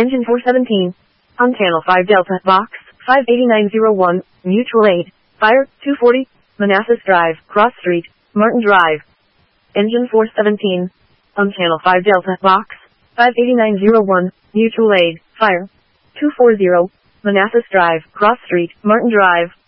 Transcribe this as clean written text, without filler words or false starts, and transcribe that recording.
Engine 417. On Channel 5 Delta, Box 58901, Mutual Aid. Fire, 240, Manassas Drive, Cross Street, Martin Drive. Engine 417. On Channel 5 Delta, Box 58901, Mutual Aid. Fire, 240, Manassas Drive, Cross Street, Martin Drive.